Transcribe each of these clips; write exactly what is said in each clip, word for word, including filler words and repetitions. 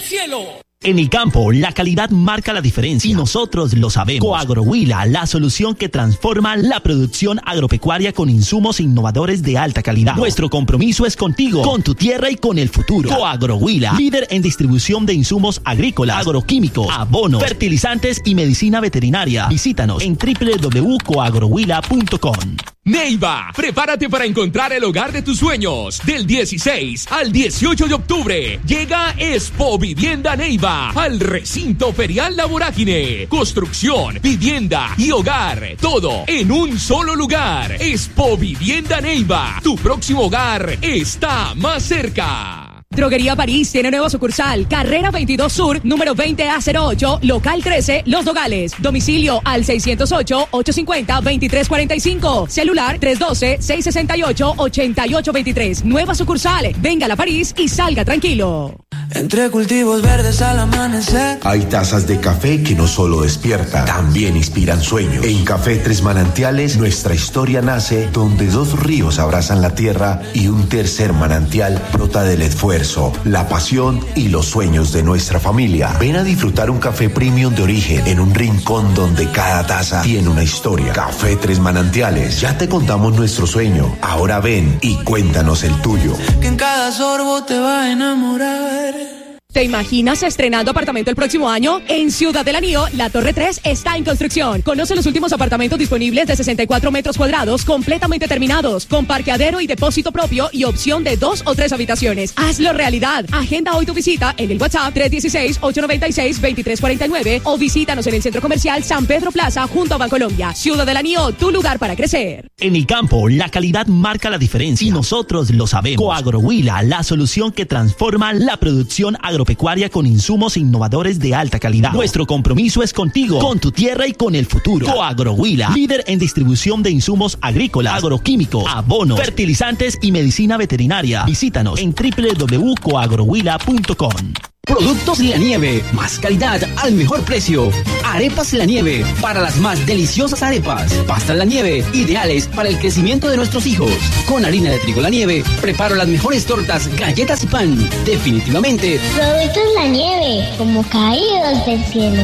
cielo. En el campo, la calidad marca la diferencia y nosotros lo sabemos. Coagrohuila, la solución que transforma la producción agropecuaria con insumos innovadores de alta calidad. Nuestro compromiso es contigo, con tu tierra y con el futuro. Coagrohuila, líder en distribución de insumos agrícolas, agroquímicos, abonos, fertilizantes y medicina veterinaria. Visítanos en doble u doble u doble u punto coagrohuila punto com. Neiva, prepárate para encontrar el hogar de tus sueños. Del dieciséis al dieciocho de octubre llega Expo Vivienda Neiva al recinto ferial La Vorágine. Construcción, vivienda y hogar, todo en un solo lugar. Expo Vivienda Neiva, tu próximo hogar está más cerca. Droguería París tiene nueva sucursal, Carrera veintidós Sur, número veinte A cero ocho, local trece, Los Nogales. Domicilio al seiscientos ocho, ochocientos cincuenta, veintitrés cuarenta y cinco. Celular tres uno dos, seis seis ocho, ocho ocho dos tres. Nueva sucursal, venga a la París y salga tranquilo. Entre cultivos verdes al amanecer. Hay tazas de café que no solo despiertan, también inspiran sueños. En Café Tres Manantiales, nuestra historia nace donde dos ríos abrazan la tierra y un tercer manantial brota del esfuerzo, la pasión y los sueños de nuestra familia. Ven a disfrutar un café premium de origen en un rincón donde cada taza tiene una historia. Café Tres Manantiales, ya te contamos nuestro sueño. Ahora ven y cuéntanos el tuyo. Que en cada sorbo te va a enamorar. ¿Te imaginas estrenando apartamento el próximo año? En Ciudad del Anillo, la Torre tres está en construcción. Conoce los últimos apartamentos disponibles de sesenta y cuatro metros cuadrados, completamente terminados, con parqueadero y depósito propio y opción de dos o tres habitaciones. Hazlo realidad. Agenda hoy tu visita en el WhatsApp tres uno seis, ocho nueve seis, dos tres cuatro nueve o visítanos en el Centro Comercial San Pedro Plaza junto a Bancolombia. Ciudad del Anillo, tu lugar para crecer. En el campo, la calidad marca la diferencia y nosotros lo sabemos. Coagrohuila, la solución que transforma la producción agropecuaria con insumos innovadores de alta calidad. Nuestro compromiso es contigo, con tu tierra y con el futuro. Coagrohuila, líder en distribución de insumos agrícolas, agroquímicos, abonos, fertilizantes y medicina veterinaria. Visítanos en doble u doble u doble u punto coagrohuila punto com. Productos La Nieve, más calidad al mejor precio. Arepas La Nieve, para las más deliciosas arepas. Pastas La Nieve, ideales para el crecimiento de nuestros hijos. Con harina de trigo La Nieve, preparo las mejores tortas, galletas y pan. Definitivamente. Productos La Nieve, como caídos del cielo.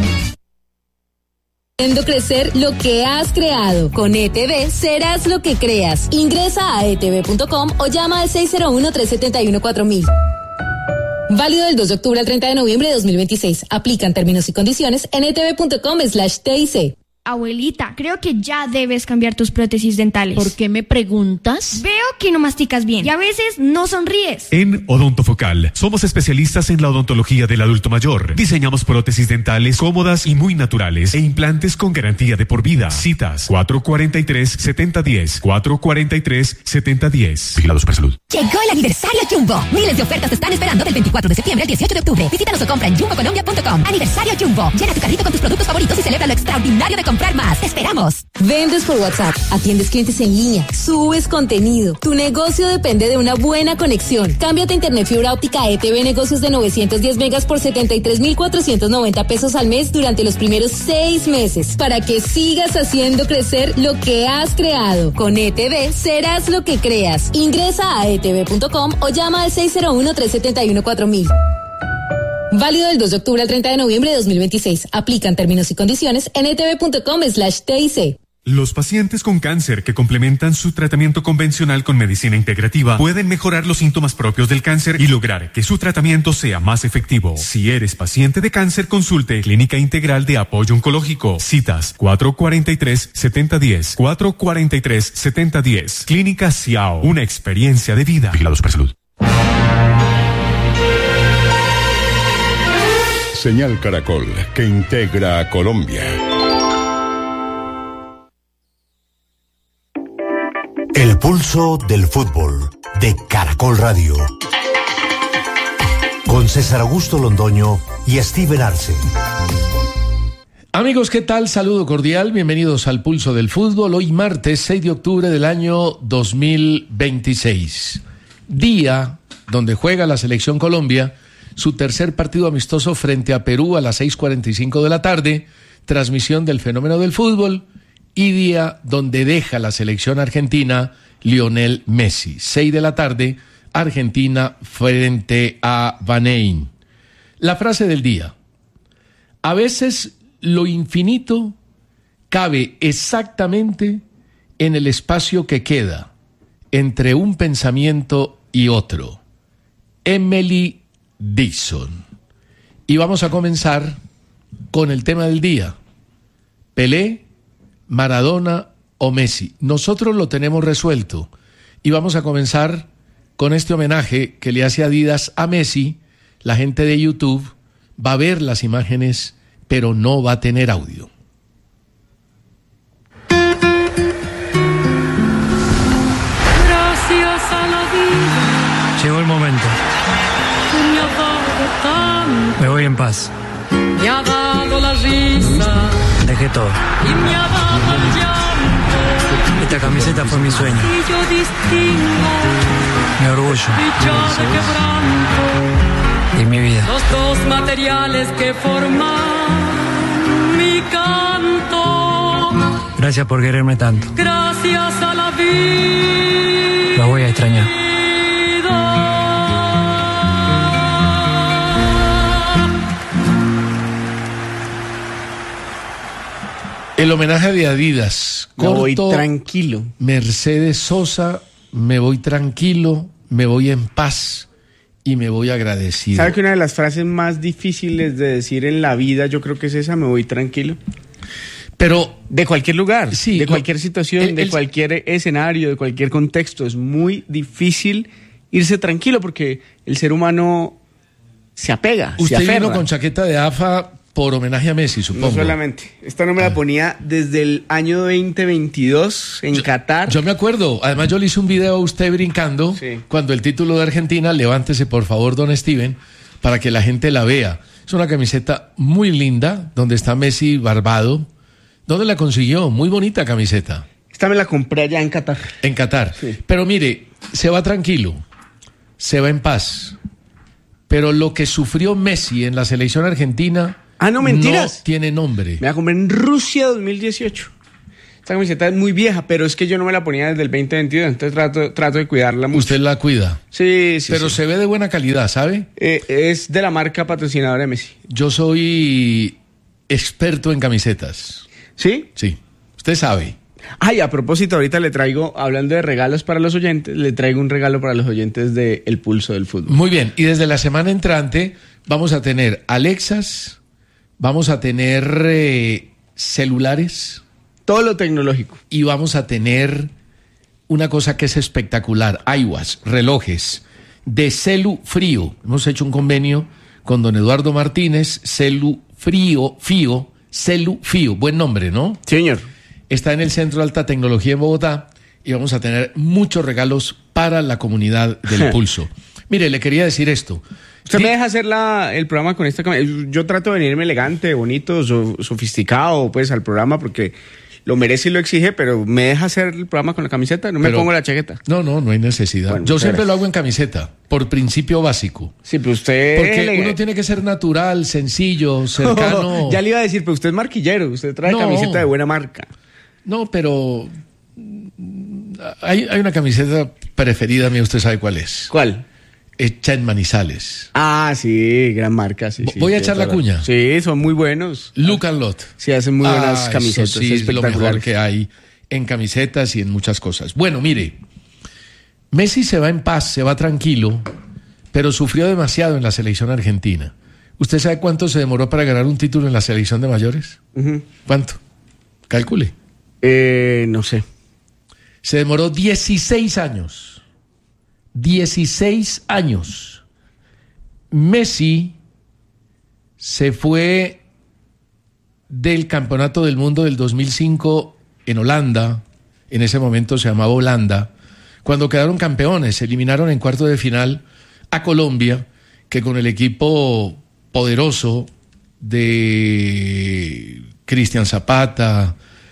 Haciendo crecer lo que has creado. Con E T V serás lo que creas. Ingresa a e t v punto com o llama al seis cero uno, tres siete uno, cuatro mil. Válido del dos de octubre al treinta de noviembre de dos mil veintiséis. Aplican términos y condiciones en etv.com slash TIC. Abuelita, creo que ya debes cambiar tus prótesis dentales. ¿Por qué me preguntas? Veo que no masticas bien y a veces no sonríes. En Odontofocal somos especialistas en la odontología del adulto mayor. Diseñamos prótesis dentales cómodas y muy naturales e implantes con garantía de por vida. Citas cuatro cuatro tres, siete cero uno cero, cuatro cuatro tres, siete cero uno cero. Vigilados por salud. Llegó el aniversario Jumbo. Miles de ofertas te están esperando del veinticuatro de septiembre al dieciocho de octubre. Visítanos o compra en jumbo colombia punto com. Aniversario Jumbo. Llena tu carrito con tus productos favoritos y celebra lo extraordinario de comprar más. ¡Te esperamos! Vendes por WhatsApp, atiendes clientes en línea, subes contenido. Tu negocio depende de una buena conexión. Cámbiate a internet fibra óptica E T V Negocios de novecientos diez megas por setenta y tres mil cuatrocientos noventa pesos al mes durante los primeros seis meses para que sigas haciendo crecer lo que has creado. Con E T V serás lo que creas. Ingresa a e t v punto com o llama al seis cero uno, tres siete uno, cuatro mil. Válido del dos de octubre al treinta de noviembre de dos mil veintiséis. Aplican términos y condiciones en etv.com slash TIC. Los pacientes con cáncer que complementan su tratamiento convencional con medicina integrativa pueden mejorar los síntomas propios del cáncer y lograr que su tratamiento sea más efectivo. Si eres paciente de cáncer, consulte Clínica Integral de Apoyo Oncológico. Citas cuatro cuatro tres, siete cero uno cero, cuatro cuatro tres, siete cero uno cero. Clínica Ciao, una experiencia de vida. Vigilados por salud. Señal Caracol, que integra a Colombia. El pulso del fútbol de Caracol Radio. Con César Augusto Londoño y Steven Arce. Amigos, ¿qué tal? Saludo cordial, bienvenidos al Pulso del Fútbol. Hoy martes seis de octubre del año dos mil veintiséis. Día donde juega la Selección Colombia su tercer partido amistoso frente a Perú a las seis cuarenta y cinco de la tarde, transmisión del fenómeno del fútbol, y día donde deja la selección argentina Lionel Messi. seis de la tarde, Argentina frente a Bahrein. La frase del día. A veces lo infinito cabe exactamente en el espacio que queda entre un pensamiento y otro. Emily Dixon. Y vamos a comenzar con el tema del día. Pelé, Maradona o Messi. Nosotros lo tenemos resuelto. Y vamos a comenzar con este homenaje que le hace Adidas a Messi. La gente de YouTube va a ver las imágenes, pero no va a tener audio. Gracias a la vida. Llegó el momento. Que me ha dado tanto. Me voy en paz. Me ha dado la risa. Dejé todo. Y me ha dado el llanto. Esta camiseta fue mi sueño. Y yo distingo. Mi orgullo. Dicha de quebranto. Y mi vida. Los dos materiales que forman mi canto. Gracias por quererme tanto. Gracias a la vida. Los voy a extrañar. El homenaje de Adidas. Me Corto, voy tranquilo. Mercedes Sosa, me voy tranquilo, me voy en paz y me voy agradecido. ¿Sabe que una de las frases más difíciles de decir en la vida, yo creo que es esa, me voy tranquilo? Pero de cualquier lugar, sí, de cualquier situación, el, el, de cualquier escenario, de cualquier contexto, es muy difícil irse tranquilo porque el ser humano se apega, Usted se aferra. vino con chaqueta de A F A por homenaje a Messi, supongo. No solamente. Esta no me la ponía desde el año veinte veintidós en yo, Qatar. Yo me acuerdo. Además, yo le hice un video a usted brincando sí. cuando el título de Argentina, levántese por favor, don Steven, para que la gente la vea. Es una camiseta muy linda, donde está Messi barbado. ¿Dónde la consiguió? Muy bonita camiseta. Esta me la compré allá en Qatar. En Qatar. Sí. Pero mire, se va tranquilo, se va en paz. Pero lo que sufrió Messi en la selección argentina... Ah, no, mentiras. No tiene nombre. Me la compré en Rusia dos mil dieciocho. Esta camiseta es muy vieja, pero es que yo no me la ponía desde el veinte veintidós, entonces trato, trato de cuidarla mucho. ¿Usted la cuida? Sí, sí. Pero sí. se ve de buena calidad, ¿sabe? Eh, es de la marca patrocinadora de Messi. Yo soy experto en camisetas. ¿Sí? Sí. Usted sabe. Ay, a propósito, ahorita le traigo, hablando de regalos para los oyentes, le traigo un regalo para los oyentes de El Pulso del Fútbol. Muy bien. Y desde la semana entrante vamos a tener Alexas... Vamos a tener eh, celulares. Todo lo tecnológico. Y vamos a tener una cosa que es espectacular. iWatch, relojes de Celu Frío. Hemos hecho un convenio con don Eduardo Martínez. Celu Frío, Fío, Celu Fío. Buen nombre, ¿no? Señor. Está en el Centro de Alta Tecnología en Bogotá. Y vamos a tener muchos regalos para la comunidad del Pulso. Mire, le quería decir esto. ¿Usted me deja hacer la, el programa con esta camiseta? Yo trato de venirme elegante, bonito, so, sofisticado, pues, al programa, porque lo merece y lo exige, pero ¿me deja hacer el programa con la camiseta? No me pero, pongo la chaqueta. No, no, no hay necesidad. Bueno, yo siempre gracias. Lo hago en camiseta, por principio básico. Sí, pero usted... Porque le... uno tiene que ser natural, sencillo, cercano. Oh, ya le iba a decir, pero usted es marquillero, usted trae no, camiseta de buena marca. No, pero... Hay, hay una camiseta preferida mía, usted sabe cuál es. ¿Cuál? Hecha en Manizales. Ah, sí, gran marca. Sí, sí, Voy a sí, cut la cuña. Sí, son muy buenos. Look and Lot. Sí, hacen muy buenas ah, camisetas. Sí, es lo mejor que hay en camisetas y en muchas cosas. Bueno, mire, Messi se va en paz, se va tranquilo, pero sufrió demasiado en la selección argentina. ¿Usted sabe cuánto se demoró para ganar un título en la selección de mayores? Uh-huh. ¿Cuánto? Calcule. Eh, no sé. Se demoró dieciséis años. dieciséis años. Messi se fue del Campeonato del Mundo del dos mil cinco en Holanda, en ese momento se llamaba Holanda, cuando quedaron campeones, eliminaron en cuarto de final a Colombia, que con el equipo poderoso de Cristian Zapata,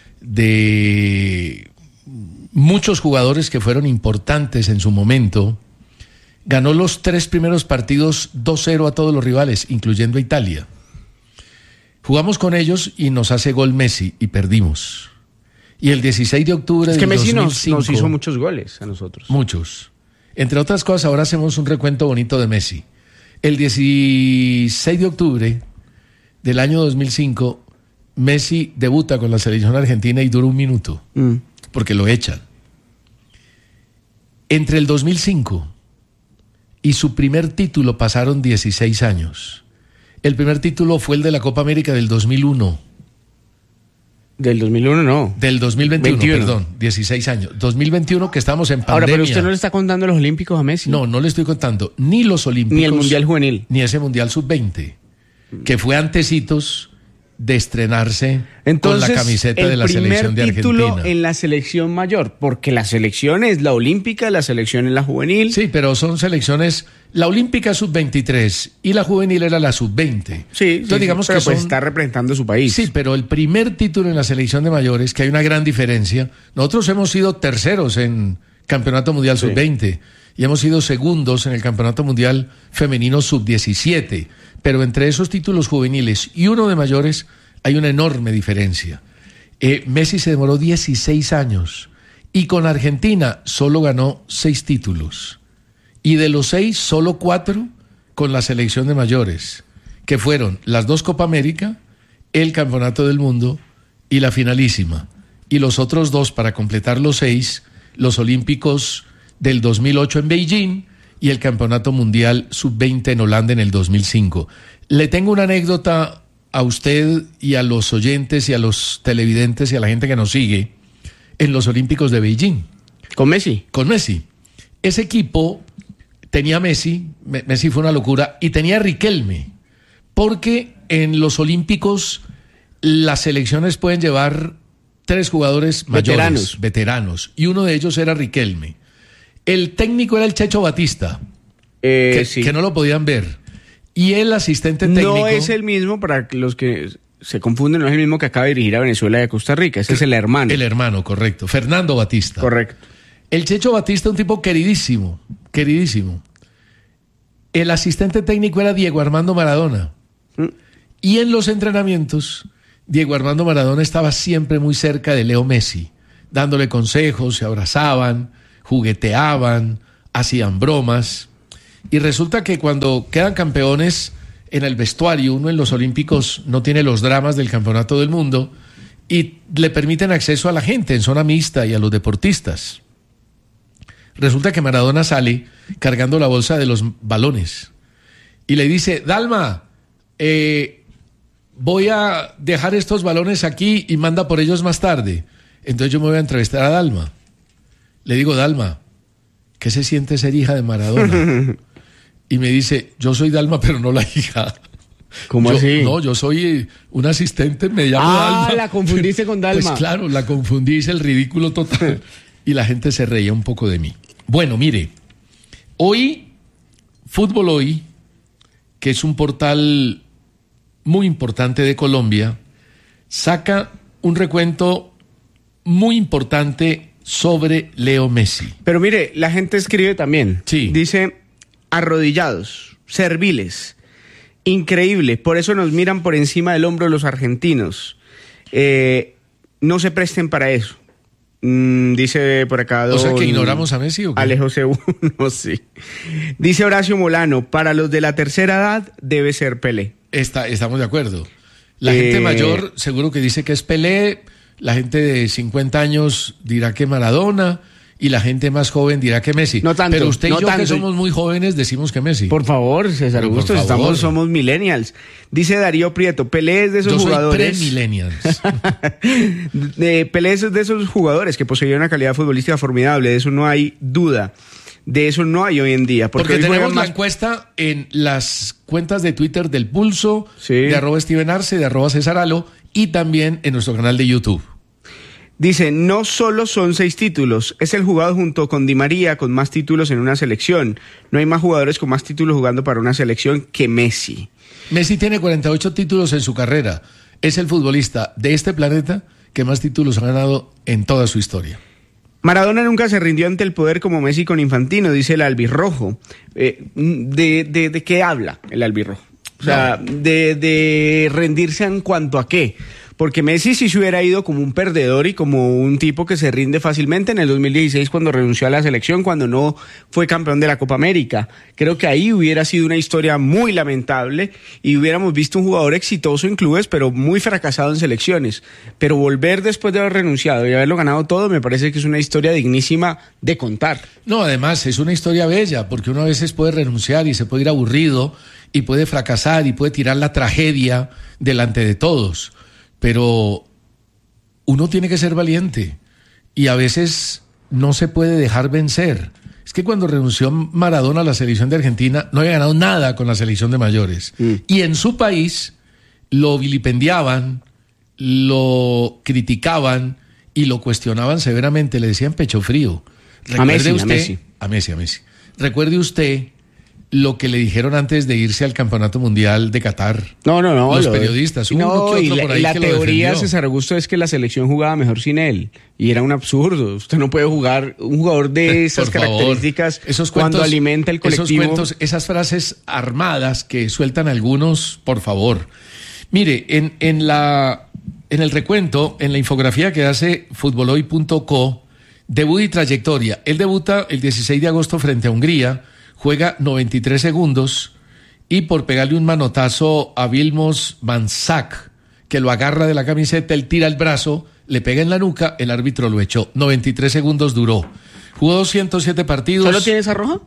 de muchos jugadores que fueron importantes en su momento, ganó los tres primeros partidos dos cero a todos los rivales, incluyendo a Italia. Jugamos con ellos y nos hace gol Messi y perdimos. Y el dieciséis de octubre es que del Messi dos mil cinco, nos, nos hizo muchos goles a nosotros. Muchos. Entre otras cosas, ahora hacemos un recuento bonito de Messi. El dieciséis de octubre del año dos mil cinco, Messi debuta con la selección argentina y dura un minuto, mm. porque lo echan. Entre el dos mil cinco y su primer título pasaron dieciséis años. El primer título fue el de la Copa América del dos mil uno. Del dos mil uno no. Del dos mil veintiuno, veintiuno. Perdón, dieciséis años. dos mil veintiuno que estamos en pandemia. Ahora, pero usted no le está contando los Olímpicos a Messi. No, no le estoy contando ni los Olímpicos. Ni el Mundial Juvenil. Ni ese Mundial sub veinte, que fue antecitos de estrenarse entonces, con la camiseta de la selección de Argentina. El primer título en la selección mayor, porque la selección es la olímpica, la selección es la juvenil. Sí, pero son selecciones, la olímpica sub veintitrés y la juvenil era la sub veinte. Sí, entonces sí, digamos pero que pues son, está representando su país. Sí, pero el primer título en la selección de mayores, que hay una gran diferencia, nosotros hemos sido terceros en Campeonato Mundial sí. sub veinte y hemos sido segundos en el Campeonato Mundial Femenino sub diecisiete, pero entre esos títulos juveniles y uno de mayores hay una enorme diferencia. Eh, Messi se demoró dieciséis años y con Argentina solo ganó seis títulos. Y de los seis, solo cuatro con la selección de mayores, que fueron las dos Copa América, el Campeonato del Mundo y la finalísima. Y los otros dos, para completar los seis, los Olímpicos del dos mil ocho en Beijing y el Campeonato Mundial sub veinte en Holanda en el dos mil cinco. Le tengo una anécdota a usted y a los oyentes y a los televidentes y a la gente que nos sigue en los Olímpicos de Beijing. ¿Con Messi? Con Messi. Ese equipo tenía Messi, Messi fue una locura, y tenía Riquelme, porque en los Olímpicos las selecciones pueden llevar tres jugadores mayores, veteranos, veteranos y uno de ellos era Riquelme. El técnico era el Checho Batista, eh, que, sí. que no lo podían ver. Y el asistente técnico... No es el mismo, para los que se confunden, no es el mismo que acaba de dirigir a Venezuela y a Costa Rica. Ese es el hermano. El hermano, correcto. Fernando Batista. Correcto. El Checho Batista, un tipo queridísimo, queridísimo. El asistente técnico era Diego Armando Maradona. ¿Mm? Y en los entrenamientos, Diego Armando Maradona estaba siempre muy cerca de Leo Messi, dándole consejos, se abrazaban, jugueteaban, hacían bromas... Y resulta que cuando quedan campeones en el vestuario, uno en los Olímpicos no tiene los dramas del Campeonato del Mundo y le permiten acceso a la gente en zona mixta y a los deportistas. Resulta que Maradona sale cargando la bolsa de los balones y le dice: Dalma, eh, voy a dejar estos balones aquí y manda por ellos más tarde. Entonces yo me voy a entrevistar a Dalma. Le digo: Dalma, ¿qué se siente ser hija de Maradona? Y me dice: yo soy Dalma, pero no la hija. ¿Cómo yo, así? No, yo soy un asistente, me llamo ah, Dalma. Ah, la confundiste con Dalma. Pues claro, la confundí, hice el ridículo total. Y la gente se reía un poco de mí. Bueno, mire, hoy, Fútbol Hoy, que es un portal muy importante de Colombia, saca un recuento muy importante sobre Leo Messi. Pero mire, la gente escribe también. Sí. Dice: arrodillados, serviles, increíble, por eso nos miran por encima del hombro los argentinos. Eh, no se presten para eso. Mm, dice por acá... Don, o sea, que ignoramos a Messi, ¿o qué? Alejo C uno, sí. Dice Horacio Molano: para los de la tercera edad debe ser Pelé. Está, estamos de acuerdo. La Eh, gente mayor seguro que dice que es Pelé, la gente de cincuenta años dirá que Maradona, y la gente más joven dirá que Messi. No tanto, pero usted y no yo, tanto. que somos muy jóvenes, decimos que Messi. Por favor, César Pero por Augusto, favor. estamos, somos millennials. Dice Darío Prieto: Pelé es de esos yo soy jugadores... pre-millennials. de Pelé es de esos jugadores que poseía una calidad futbolística formidable, de eso no hay duda. De eso no hay hoy en día. Porque, Porque hoy tenemos juegan la más... encuesta en las cuentas de Twitter del Pulso, Sí. de arroba Steven Arce, de arroba César Alo, y también en nuestro canal de YouTube. Dice: no solo son seis títulos, es el jugador junto con Di María con más títulos en una selección. No hay más jugadores con más títulos jugando para una selección que Messi. Messi tiene cuarenta y ocho títulos en su carrera. Es el futbolista de este planeta que más títulos ha ganado en toda su historia. Maradona nunca se rindió ante el poder como Messi con Infantino, dice el albirrojo. Eh, de, de, ¿De qué habla el albirrojo? O sea, No. de, de rendirse en cuanto a qué. porque Messi sí se hubiera ido como un perdedor y como un tipo que se rinde fácilmente en el dos mil dieciséis cuando renunció a la selección, cuando no fue campeón de la Copa América. Creo que ahí hubiera sido una historia muy lamentable y hubiéramos visto un jugador exitoso en clubes, pero muy fracasado en selecciones. Pero volver después de haber renunciado y haberlo ganado todo, me parece que es una historia dignísima de contar. No, además es una historia bella, porque uno a veces puede renunciar y se puede ir aburrido y puede fracasar y puede tirar la tragedia delante de todos, pero uno tiene que ser valiente y a veces no se puede dejar vencer. Es que cuando renunció Maradona a la selección de Argentina no había ganado nada con la selección de mayores, mm. y en su país lo vilipendiaban, lo criticaban y lo cuestionaban severamente, le decían pecho frío. Recuerde a Messi, usted, a Messi. A Messi, a Messi. Recuerde usted lo que le dijeron antes de irse al Campeonato Mundial de Qatar. No, no, no. Los lo, periodistas. No, y la, por ahí la que teoría, lo César Augusto, es que la selección jugaba mejor sin él. Y era un absurdo. Usted no puede jugar, un jugador de esas por características favor, esos cuando cuentos, alimenta el colectivo. Esos cuentos, esas frases armadas que sueltan algunos, por favor. Mire, en, en, la, en el recuento, en la infografía que hace futboloy punto co, debut y trayectoria. Él debuta el dieciséis de agosto frente a Hungría, juega noventa y tres segundos y por pegarle un manotazo a Vilmos Vansack, que lo agarra de la camiseta, él tira el brazo, le pega en la nuca, el árbitro lo echó. noventa y tres segundos duró. Jugó doscientos siete partidos. ¿Solo tiene esa roja?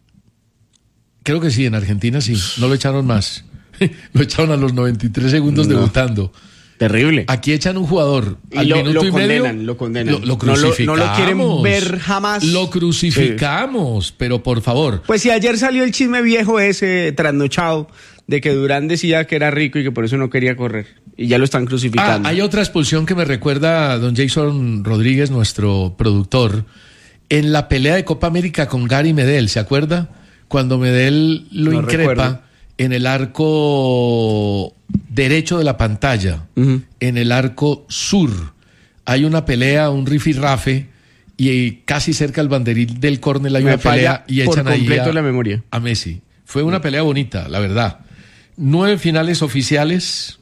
Creo que sí, en Argentina sí, no lo echaron más. Lo echaron a los noventa y tres segundos no. debutando. Terrible. Aquí echan un jugador y al lo, minuto lo y condenan, medio. Lo condenan, lo, lo crucificamos. No lo, no lo quieren ver jamás. Lo crucificamos, sí. Pero por favor. Pues si ayer salió el chisme viejo ese trasnochado de que Durán decía que era rico y que por eso no quería correr. Y ya lo están crucificando. Ah, hay otra expulsión que me recuerda a don Jason Rodríguez, nuestro productor, en la pelea de Copa América con Gary Medel, ¿se acuerda? Cuando Medel lo no increpa recuerdo. En el arco derecho de la pantalla, uh-huh. en el arco sur, hay una pelea, un rifirrafe, y casi cerca al banderín del córner hay Me una pelea y echan ahí a, la memoria. a Messi. Fue una uh-huh. pelea bonita, la verdad. Nueve finales oficiales.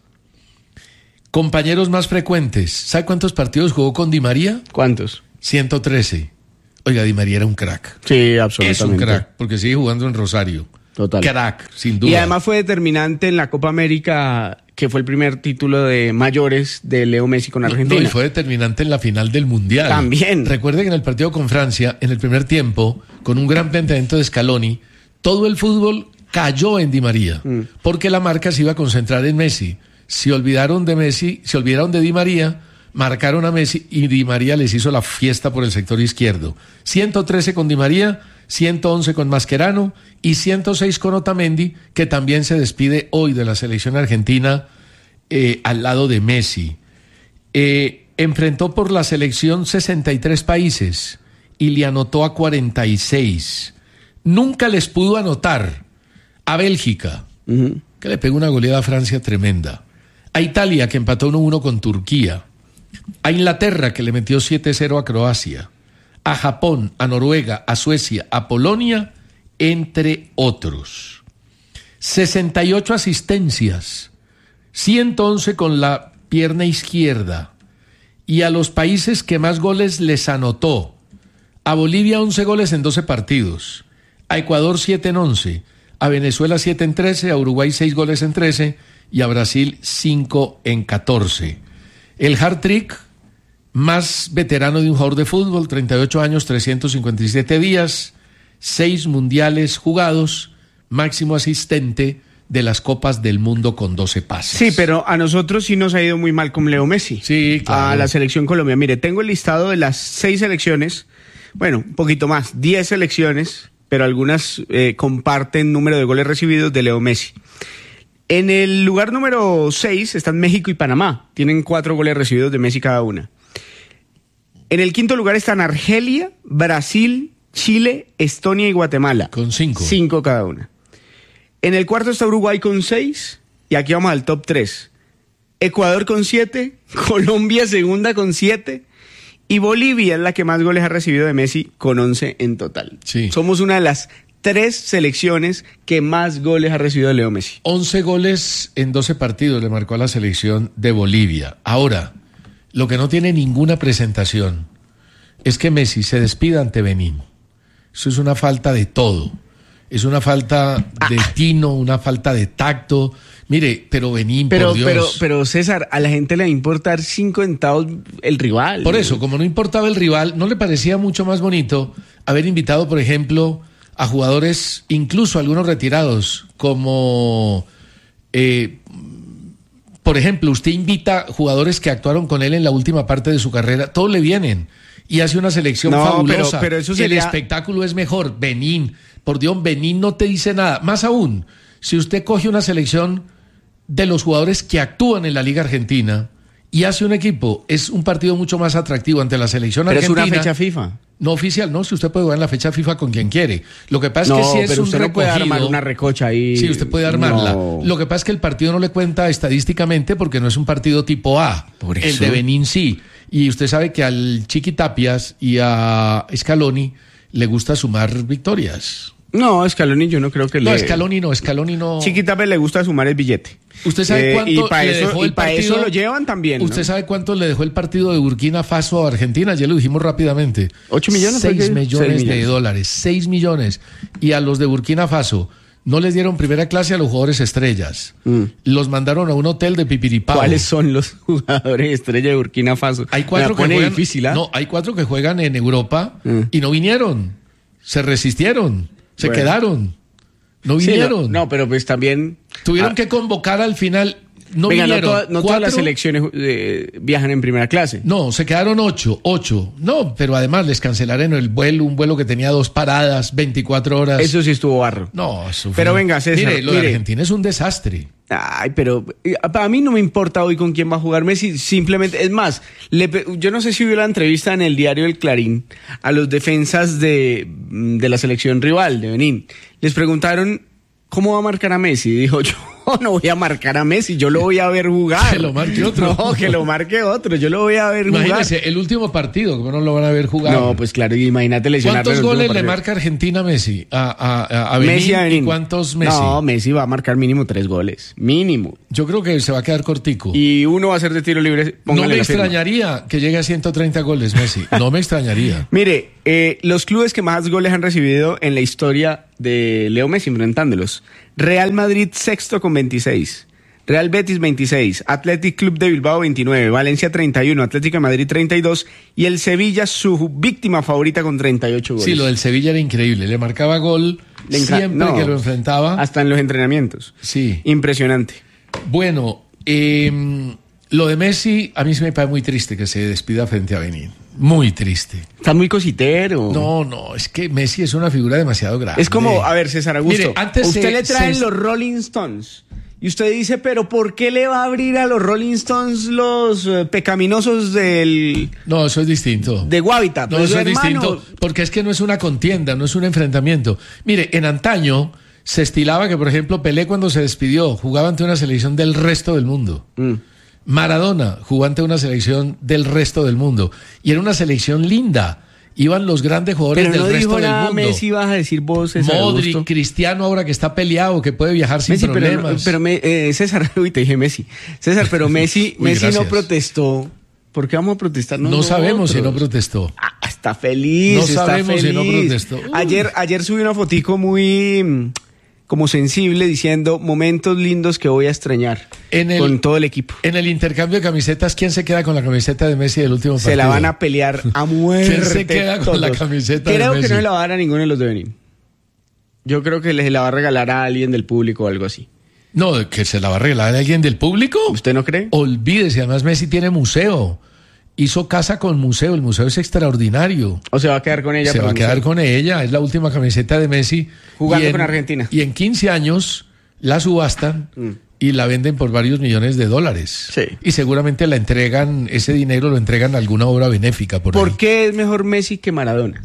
Compañeros más frecuentes. ¿Sabe cuántos partidos jugó con Di María? ¿Cuántos? ciento trece. Oiga, Di María era un crack. Sí, absolutamente. Es un crack, porque sigue jugando en Rosario. Total. Crack, sin duda. Y además fue determinante en la Copa América, que fue el primer título de mayores de Leo Messi con Argentina. No, y fue determinante en la final del Mundial. También. Recuerde que en el partido con Francia, en el primer tiempo, con un gran planteamiento de Scaloni, todo el fútbol cayó en Di María, mm. porque la marca se iba a concentrar en Messi. Se olvidaron de Messi, se olvidaron de Di María, marcaron a Messi y Di María les hizo la fiesta por el sector izquierdo. ciento trece con Di María, ciento once con Mascherano y ciento seis con Otamendi, que también se despide hoy de la selección argentina eh, al lado de Messi. Eh, enfrentó por la selección sesenta y tres países y le anotó a cuarenta y seis. Nunca les pudo anotar a Bélgica, uh-huh. que le pegó una goleada a Francia tremenda. A Italia, que empató uno uno con Turquía. A Inglaterra, que le metió siete cero a Croacia. A Japón, a Noruega, a Suecia, a Polonia, entre otros. sesenta y ocho asistencias, ciento once con la pierna izquierda. Y a los países que más goles les anotó: a Bolivia once goles en doce partidos, a Ecuador siete en once, a Venezuela siete en trece, a Uruguay seis goles en trece y a Brasil cinco en catorce. El hat-trick más veterano de un jugador de fútbol, treinta y ocho años, trescientos cincuenta y siete días, seis mundiales jugados, máximo asistente de las Copas del Mundo con doce pases. Sí, pero a nosotros sí nos ha ido muy mal con Leo Messi. Sí, claro. A la selección Colombia. Mire, tengo el listado de las seis selecciones, bueno, un poquito más, diez selecciones, pero algunas eh, comparten número de goles recibidos de Leo Messi. En el lugar número seis están México y Panamá. Tienen cuatro goles recibidos de Messi cada una. En el quinto lugar están Argelia, Brasil, Chile, Estonia y Guatemala. Con cinco. Cinco cada una. En el cuarto está Uruguay con seis. Y aquí vamos al top tres. Ecuador con siete. Colombia segunda con siete. Y Bolivia es la que más goles ha recibido de Messi con once en total. Sí. Somos una de las tres selecciones que más goles ha recibido Leo Messi. once goles en doce partidos le marcó a la selección de Bolivia. Ahora, lo que no tiene ninguna presentación es que Messi se despida ante Benín. Eso es una falta de todo. Es una falta de ah. tino, una falta de tacto. Mire, pero Benín, pero, por Dios. Pero, pero César, a la gente le va a importar cinco centavos el rival. Por eso, como no importaba el rival, ¿no le parecía mucho más bonito haber invitado, por ejemplo, a jugadores, incluso algunos retirados, como, eh, por ejemplo, usted invita jugadores que actuaron con él en la última parte de su carrera, todos le vienen, y hace una selección no, fabulosa. Pero, pero eso sería... El espectáculo es mejor. Benín, por Dios, Benín no te dice nada. Más aún, si usted coge una selección de los jugadores que actúan en la Liga Argentina y hace un equipo, es un partido mucho más atractivo ante la selección pero argentina. Pero es una fecha FIFA. No oficial, no, si usted puede jugar en la fecha FIFA con quien quiere. Lo que pasa no, es que si es pero un usted recogido, no puede armar una recocha ahí. Sí, usted puede armarla. No. Lo que pasa es que el partido no le cuenta estadísticamente porque no es un partido tipo A. Por eso. El de Benín sí. Y usted sabe que al Chiqui Tapias y a Scaloni le gusta sumar victorias. No, Scaloni yo no creo que no, le... No, Scaloni no, Scaloni no... Chiqui Tapias le gusta sumar el billete. ¿Usted sabe eh, cuánto y para le eso, dejó el y para partido? eso lo llevan también, ¿Usted ¿no? sabe cuánto le dejó el partido de Burkina Faso a Argentina? Ya lo dijimos rápidamente. ¿Ocho millones? Seis millones, Seis de millones. dólares. Seis millones. Y a los de Burkina Faso no les dieron primera clase a los jugadores estrellas. Mm. Los mandaron a un hotel de Pipiripao. ¿Cuáles son los jugadores estrella de Burkina Faso? Hay cuatro que juegan, difícil, ¿eh? No, hay cuatro que juegan en Europa mm. y no vinieron. Se resistieron. Se bueno. quedaron. No vinieron. Sí, no, no, pero pues también... Tuvieron ah, que convocar al final... No Venga, vinieron. no, toda, no todas las selecciones eh, viajan en primera clase. No, se quedaron ocho, ocho. No, pero además les cancelaron el vuelo, un vuelo que tenía dos paradas, veinticuatro horas. Eso sí estuvo barro. No, eso fue... Pero venga, César, mire, lo mire. de Argentina es un desastre. Ay, pero a mí no me importa hoy con quién va a jugar Messi, simplemente, es más, le, yo no sé si vio la entrevista en el diario El Clarín a los defensas de, de la selección rival de Benín. Les preguntaron cómo va a marcar a Messi. Dijo, yo no voy a marcar a Messi, yo lo voy a ver jugar. Que lo marque otro. No, que lo marque otro, yo lo voy a ver Imagínese, jugar. el último partido, ¿cómo no lo van a ver jugar? No, pues claro, imagínate lesionarlo. ¿Cuántos goles le marca Argentina a Messi? A, a, a Benín, Messi a Benín. ¿Y cuántos Messi? No, Messi va a marcar mínimo tres goles, mínimo. Yo creo que se va a quedar cortico. Y uno va a ser de tiro libre, póngale No me la firma. extrañaría que llegue a ciento treinta goles Messi, no me extrañaría. Mire, eh, los clubes que más goles han recibido en la historia de Leo Messi, enfrentándolos. Real Madrid sexto con veintiséis. Real Betis veintiséis, Athletic Club de Bilbao veintinueve, Valencia treinta y uno, Atlético de Madrid treinta y dos y el Sevilla su víctima favorita con treinta y ocho goles. Sí, lo del Sevilla era increíble, le marcaba gol le enca- siempre no, que lo enfrentaba. Hasta en los entrenamientos. Sí. Impresionante. Bueno, eh, lo de Messi a mí se me parece muy triste que se despida frente a Benín. Muy triste. Está muy cositero. No, no, es que Messi es una figura demasiado grande. Es como, a ver, César Augusto, Mire, antes usted se, le traen se... los Rolling Stones y usted dice, pero ¿por qué le va a abrir a los Rolling Stones los uh, pecaminosos del... No, eso es distinto. De Guavita. No, eso es distinto, porque es que no es una contienda, no es un enfrentamiento. Mire, en antaño se estilaba que, por ejemplo, Pelé cuando se despidió jugaba ante una selección del resto del mundo. Mm. Maradona jugó ante una selección del resto del mundo. Y era una selección linda. Iban los grandes jugadores pero del no resto dijo del nada, mundo. Messi vas a decir vos, César Modric, Augusto. Cristiano ahora que está peleado, que puede viajar sin Messi, problemas. Pero, pero me, eh, César, uy, te dije Messi. César, pero Messi, Uy, Messi gracias. no protestó. ¿Por qué vamos a protestar? No, no sabemos otros. si no protestó. Ah, está feliz, No está sabemos feliz. si no protestó. Uy. Ayer, ayer subí una fotico muy como sensible diciendo momentos lindos que voy a extrañar en el, con todo el equipo. En el intercambio de camisetas, ¿quién se queda con la camiseta de Messi del último partido? Se la van a pelear a muerte. ¿Quién se queda con todos. la camiseta Creo de Messi? que no se la va a dar a ninguno de los de Benín. Yo creo que les la va a regalar a alguien del público o algo así. No, que se la va a regalar a alguien del público. ¿Usted no cree? Olvídese, además Messi tiene museo. Hizo casa con museo, el museo es extraordinario. ¿O se va a quedar con ella? Se va a quedar con ella, es la última camiseta de Messi. Jugando en, con Argentina. Y en quince años la subastan mm. y la venden por varios millones de dólares. Sí. Y seguramente la entregan, ese dinero lo entregan a alguna obra benéfica. ¿Por, ¿Por ahí? qué es mejor Messi que Maradona?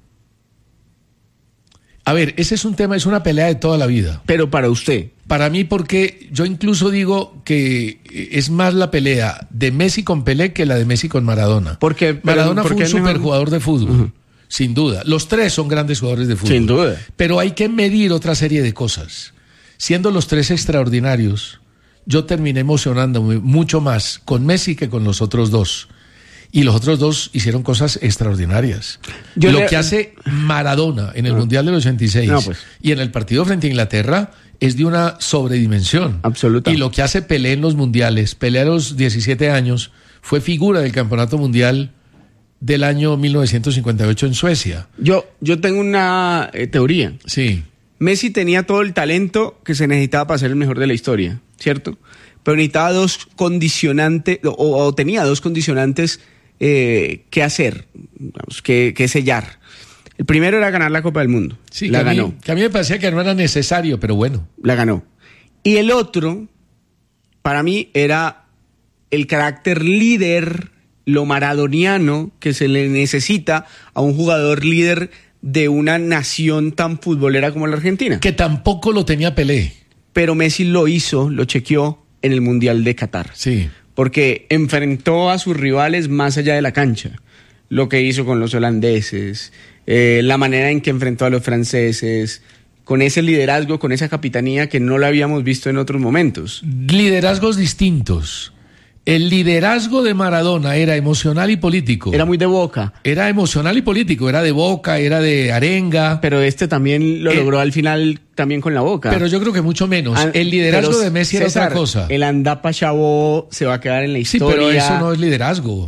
A ver, ese es un tema, es una pelea de toda la vida. Pero para usted. Para mí, porque yo incluso digo que es más la pelea de Messi con Pelé que la de Messi con Maradona. Porque Maradona fue un superjugador de fútbol. Uh-huh. sin duda. Los tres son grandes jugadores de fútbol. Sin duda. Pero hay que medir otra serie de cosas. Siendo los tres extraordinarios, yo terminé emocionándome mucho más con Messi que con los otros dos. Y los otros dos hicieron cosas extraordinarias. Yo Lo le... que hace Maradona en el no. Mundial del ochenta y seis no, pues. y en el partido frente a Inglaterra es de una sobredimensión. Absoluta. Y lo que hace Pelé en los mundiales, Pelé a los diecisiete años, fue figura del campeonato mundial del año mil novecientos cincuenta y ocho en Suecia. Yo, yo tengo una eh, teoría. Sí. Messi tenía todo el talento que se necesitaba para ser el mejor de la historia, ¿cierto? Pero necesitaba dos condicionantes, o, o tenía dos condicionantes eh, que hacer, digamos, que, que sellar. El primero era ganar la Copa del Mundo. Sí, la que ganó. A mí, que a mí me parecía que no era necesario, pero bueno. La ganó. Y el otro, para mí, era el carácter líder, lo maradoniano que se le necesita a un jugador líder de una nación tan futbolera como la Argentina. Que tampoco lo tenía Pelé. Pero Messi lo hizo, lo chequeó en el Mundial de Qatar. Sí. Porque enfrentó a sus rivales más allá de la cancha. Lo que hizo con los holandeses, eh, la manera en que enfrentó a los franceses, con ese liderazgo, con esa capitanía que no lo habíamos visto en otros momentos. Liderazgos distintos. El liderazgo de Maradona era emocional y político. Era muy de Boca. Era emocional y político, era de Boca, era de arenga. Pero este también lo eh, logró al final también con la Boca. Pero yo creo que mucho menos. An- el liderazgo pero, de Messi era César, otra cosa. El Andapa Chabó se va a quedar en la historia. Sí, pero eso no es liderazgo.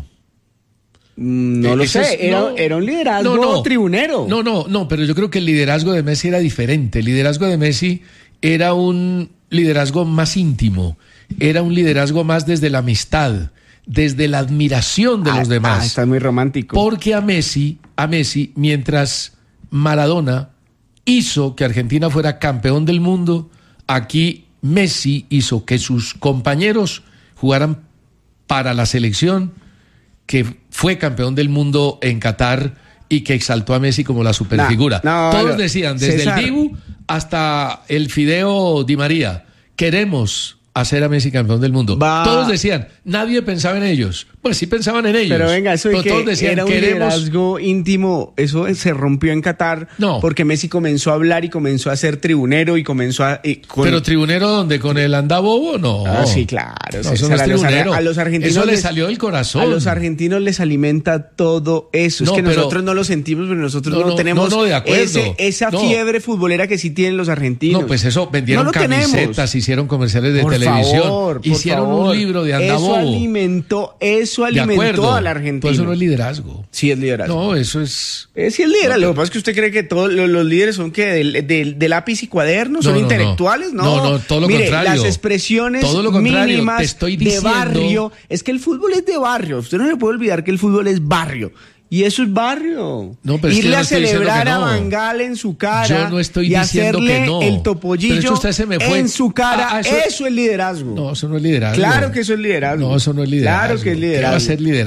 No lo Eso sé, es, era, no, era un liderazgo no, no, tribunero. No, no, no, pero yo creo que el liderazgo de Messi era diferente. El liderazgo de Messi era un liderazgo más íntimo, era un liderazgo más desde la amistad, desde la admiración de ah, los demás. Ah, está muy romántico. Porque a Messi, a Messi, mientras Maradona hizo que Argentina fuera campeón del mundo, aquí Messi hizo que sus compañeros jugaran para la selección, que fue campeón del mundo en Qatar y que exaltó a Messi como la superfigura. No, no, Todos no, decían, desde César. el Dibu hasta el Fideo Di María, queremos hacer a Messi campeón del mundo. Va. Todos decían, nadie pensaba en ellos. Pues sí pensaban en ellos. Pero venga, eso pero de todos que decían, era un queremos... liderazgo íntimo, eso se rompió en Qatar No. porque Messi comenzó a hablar y comenzó a ser tribunero y comenzó a... y con... Pero tribunero donde con el andabobo no. Ah, sí, claro. No, eso no es a, los, tribunero. a los argentinos eso le les, salió del corazón. A los argentinos les alimenta todo eso. No, es que pero, nosotros no lo sentimos, pero nosotros no, no, no tenemos no, no, de acuerdo. ese, esa no. fiebre futbolera que sí tienen los argentinos. No, pues eso, vendieron no camisetas, tenemos. Hicieron comerciales de por televisión, favor, hicieron favor. un libro de andabobo. Eso alimentó, eso alimentó al argentino. Pues eso no es liderazgo. Sí es liderazgo. No, eso es... Eh, sí es liderazgo. No, Lo que pasa es que usted cree que todos los, los líderes son que de, de, de lápiz y cuaderno, son no, no, intelectuales, ¿no? No, no, todo lo Mire, contrario. las expresiones todo lo contrario. mínimas Te estoy de diciendo... barrio. Es que el fútbol es de barrio. Usted no le puede olvidar que el fútbol es barrio. Y eso es barrio. No, pero es Irle que yo no a estoy celebrar diciendo que no. a Bangal en su cara. Yo no estoy y diciendo hacerle que no. el topollillo Pero es que usted se me fue. en su cara. Ah, eso, eso- eso es liderazgo. No, eso no es liderazgo. Claro que eso es liderazgo. No, eso no es liderazgo. Claro que es ¿Qué liderazgo. va a ser liderazgo?